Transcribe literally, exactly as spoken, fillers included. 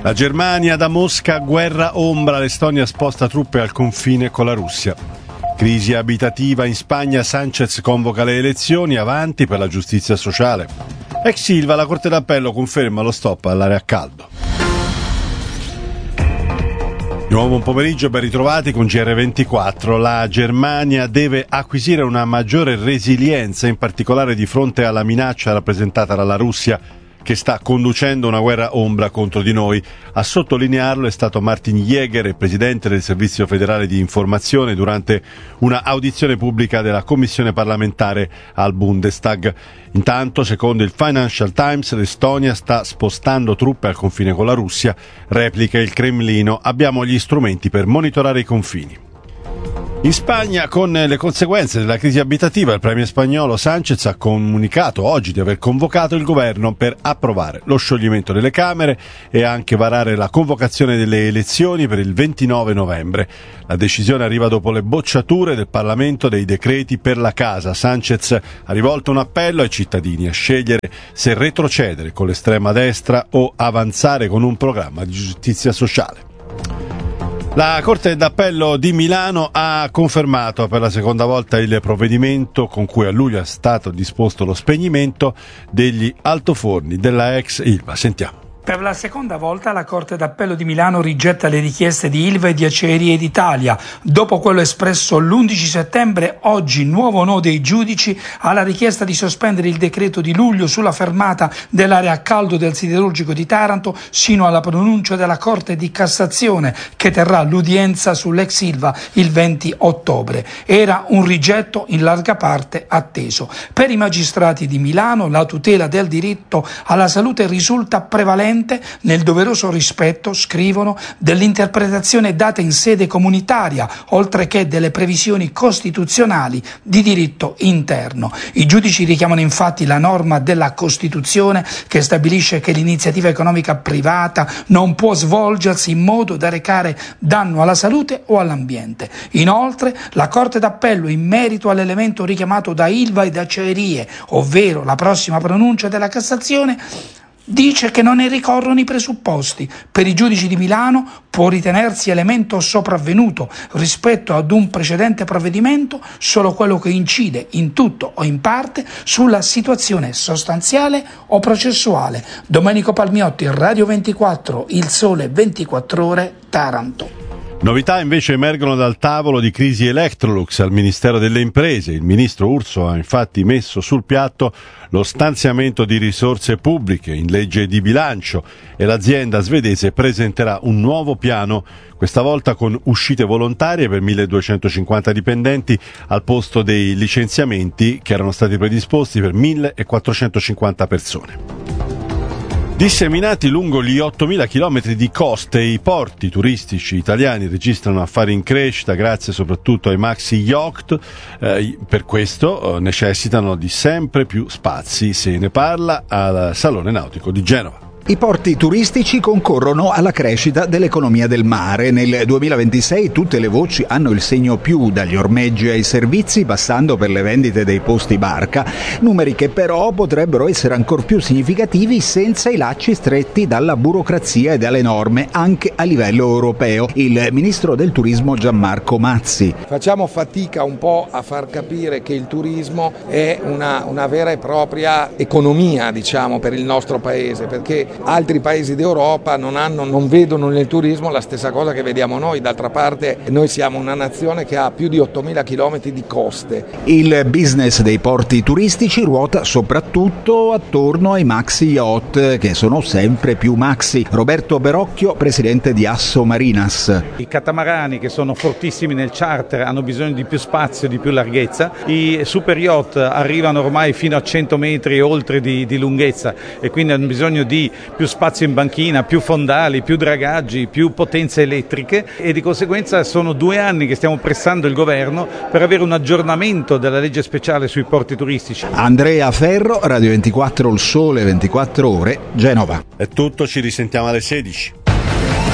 La Germania da Mosca, guerra ombra, l'Estonia sposta truppe al confine con la Russia. Crisi abitativa in Spagna, Sánchez convoca le elezioni, avanti per la giustizia sociale. Ex Silva, la Corte d'Appello conferma lo stop all'area a caldo. Di nuovo buon pomeriggio, ben ritrovati con G R ventiquattro. La Germania deve acquisire una maggiore resilienza, in particolare di fronte alla minaccia rappresentata dalla Russia, che sta conducendo una guerra ombra contro di noi. A sottolinearlo è stato Martin Jäger, presidente del Servizio Federale di Informazione, durante una audizione pubblica della Commissione parlamentare al Bundestag. Intanto, secondo il Financial Times, l'Estonia sta spostando truppe al confine con la Russia. Replica il Cremlino: abbiamo gli strumenti per monitorare i confini. In Spagna, con le conseguenze della crisi abitativa, il premier spagnolo Sánchez ha comunicato oggi di aver convocato il governo per approvare lo scioglimento delle Camere e anche varare la convocazione delle elezioni per il ventinove novembre. La decisione arriva dopo le bocciature del Parlamento dei decreti per la casa. Sánchez ha rivolto un appello ai cittadini a scegliere se retrocedere con l'estrema destra o avanzare con un programma di giustizia sociale. La Corte d'Appello di Milano ha confermato per la seconda volta il provvedimento con cui a luglio è stato disposto lo spegnimento degli altoforni della ex Ilva. Sentiamo. Per la seconda volta la Corte d'Appello di Milano rigetta le richieste di Ilva e di Acciaierie d'Italia. Dopo quello espresso l'undici settembre, oggi nuovo no dei giudici alla richiesta di sospendere il decreto di luglio sulla fermata dell'area a caldo del siderurgico di Taranto sino alla pronuncia della Corte di Cassazione, che terrà l'udienza sull'ex Ilva il venti ottobre. Era un rigetto in larga parte atteso. Per i magistrati di Milano la tutela del diritto alla salute risulta prevalente nel doveroso rispetto, scrivono, dell'interpretazione data in sede comunitaria, oltre che delle previsioni costituzionali di diritto interno. I giudici richiamano infatti la norma della Costituzione che stabilisce che l'iniziativa economica privata non può svolgersi in modo da recare danno alla salute o all'ambiente. Inoltre, la Corte d'Appello, in merito all'elemento richiamato da Ilva e da Acciaierie, ovvero la prossima pronuncia della Cassazione, dice che non ne ricorrono i presupposti. Per i giudici di Milano può ritenersi elemento sopravvenuto rispetto ad un precedente provvedimento solo quello che incide in tutto o in parte sulla situazione sostanziale o processuale. Domenico Palmiotti, Radio ventiquattro, Il Sole ventiquattro Ore, Taranto. Novità invece emergono dal tavolo di crisi Electrolux al Ministero delle Imprese. Il ministro Urso ha infatti messo sul piatto lo stanziamento di risorse pubbliche in legge di bilancio e l'azienda svedese presenterà un nuovo piano, questa volta con uscite volontarie per milleduecentocinquanta dipendenti al posto dei licenziamenti che erano stati predisposti per millequattrocentocinquanta persone. Disseminati lungo gli ottomila chilometri di coste, i porti turistici italiani registrano affari in crescita grazie soprattutto ai maxi yacht, eh, per questo eh, necessitano di sempre più spazi. Se ne parla al Salone Nautico di Genova. I porti turistici concorrono alla crescita dell'economia del mare. Nel duemilaventisei tutte le voci hanno il segno più, dagli ormeggi ai servizi, passando per le vendite dei posti barca, numeri che però potrebbero essere ancor più significativi senza i lacci stretti dalla burocrazia e dalle norme anche a livello europeo. Il ministro del turismo Gianmarco Mazzi. Facciamo fatica un po' a far capire che il turismo è una, una vera e propria economia, diciamo, per il nostro paese, perché altri paesi d'Europa non hanno, non vedono nel turismo la stessa cosa che vediamo noi. D'altra parte noi siamo una nazione che ha più di ottomila chilometri di coste. Il business dei porti turistici ruota soprattutto attorno ai maxi yacht, che sono sempre più maxi. Roberto Berocchio, presidente di Asso Marinas. I catamarani, che sono fortissimi nel charter, hanno bisogno di più spazio, di più larghezza. I super yacht arrivano ormai fino a cento metri oltre di, di lunghezza e quindi hanno bisogno di più spazio in banchina, più fondali, più dragaggi, più potenze elettriche, e di conseguenza sono due anni che stiamo pressando il governo per avere un aggiornamento della legge speciale sui porti turistici. Andrea Ferro, Radio ventiquattro, Il Sole ventiquattro Ore, Genova. È tutto, ci risentiamo alle sedici.